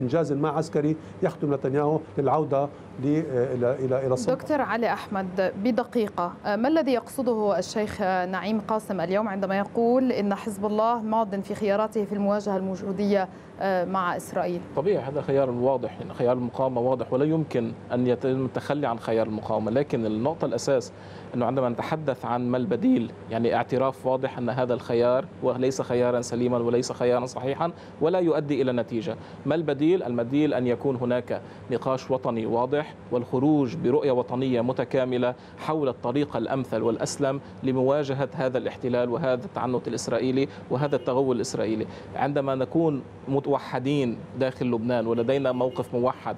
إنجاز ما عسكري يخدم نتنياهو للعودة إلى السلطة. دكتور علي أحمد، بدقيقة، ما الذي يقصده الشيخ نعيم قاسم اليوم عندما يقول إن حزب الله ماض في خياراته في المواجهة الوجودية مع إسرائيل؟ طبيعي هذا خيار واضح، خيار المقاومة واضح ولا يمكن أن يتم التخلي عن خيار المقاومة، لكن النقطة الأساس أنه عندما نتحدث عن ما البديل يعني اعتراف واضح أن هذا الخيار وليس خيارا سليما وليس خيارا صحيحا ولا يؤدي إلى نتيجة. ما البديل؟ البديل أن يكون هناك نقاش وطني واضح والخروج برؤية وطنية متكاملة حول الطريقة الأمثل والأسلم لمواجهة هذا الاحتلال وهذا التعنت الإسرائيلي وهذا التغول الإسرائيلي. عندما نكون متوحدين داخل لبنان ولدينا موقف موحد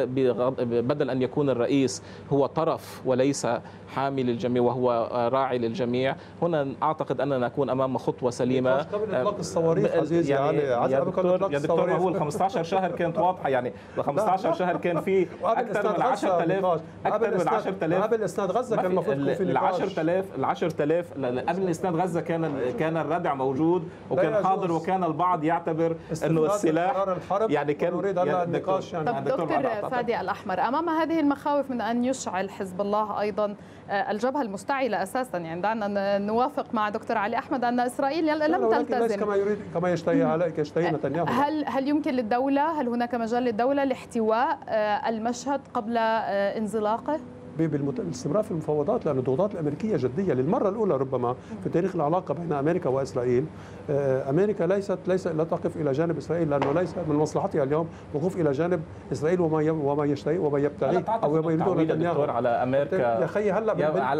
بدل أن يكون الرئيس هو طرف وليس حامي للجميع وهو راعي للجميع، هنا أعتقد أننا نكون أمام خطوة سليمة. قبل إطلاق الصواريخ عزيزي يا دكتور هو ال 15 شهر كانت واضحة، يعني ال 15 شهر كان في أكثر من 10,000 قبل إسناد غزة كان المفروض يكون في نقاش. ال 10,000 قبل إسناد غزة كان الردع موجود وكان حاضر، وكان البعض يعتبر أنه السلاح يعني كان نريد هلا النقاش. طب دكتور فادي الأحمر، أمام هذه المخاوف من أن يشعل حزب الله أيضا الجبهة المستعلة أساسا، يعني دعنا نوافق مع دكتور علي أحمد أن إسرائيل لم تلتزم ليس كما يشتهي نتنياهو. هل يمكن للدولة، هل هناك مجال للدولة لاحتواء المشهد قبل انزلاقه؟ بالاستمرار في المفاوضات، لأن الضغوطات الأمريكية جدية للمرة الأولى ربما في تاريخ العلاقة بين أمريكا وإسرائيل. أمريكا لا تقف إلى جانب إسرائيل، لأنه ليس من مصلحتها اليوم الوقوف إلى جانب إسرائيل وما يشتهي وما يبتغي أو ما يريدون نتنياهو على أمريكا. يا أخي هلا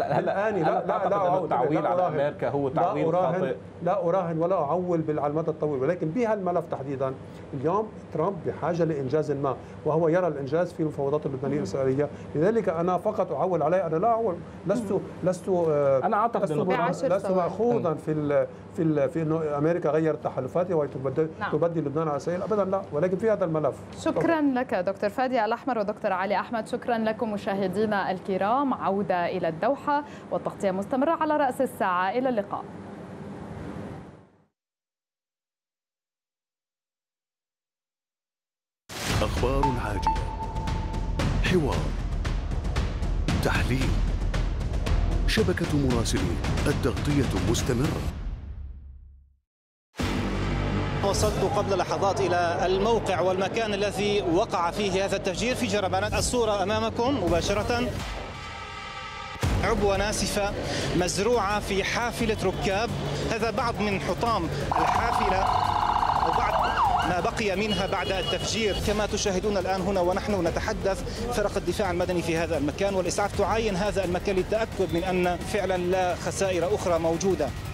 لا التعويل على أمريكا هو تعويل خاطئ. لا أراهن ولا أعول على المدى الطويل، ولكن بهالملف تحديدا اليوم ترامب بحاجة لإنجاز ما، وهو يرى الإنجاز في المفاوضات اللبنانية الإسرائيلية. لذلك أنا فقط أعول عليه، أنا لا أعول، أنا أعتقد لست مأخوذا في إنه أمريكا غيرت تحالفاتها وتبدل لبنان على إسرائيل، أبدا لا، ولكن في هذا الملف. شكرا لك دكتور فادي الأحمر ودكتور علي أحمد. شكرا لكم مشاهدينا الكرام. عودة إلى الدوحة والتغطية مستمرة على رأس الساعة. إلى اللقاء. أخبار عاجلة، حوار، تحليل، شبكة مراسلين، التغطية مستمرة. وصلت قبل لحظات إلى الموقع والمكان الذي وقع فيه هذا التفجير في جربانات. الصورة أمامكم مباشرة، عبوة ناسفة مزروعة في حافلة ركاب. هذا بعض من حطام الحافلة أو بعض ما بقي منها بعد التفجير. كما تشاهدون الآن هنا ونحن نتحدث، فرق الدفاع المدني في هذا المكان والإسعاف تعاين هذا المكان للتأكد من أن فعلا لا خسائر أخرى موجودة.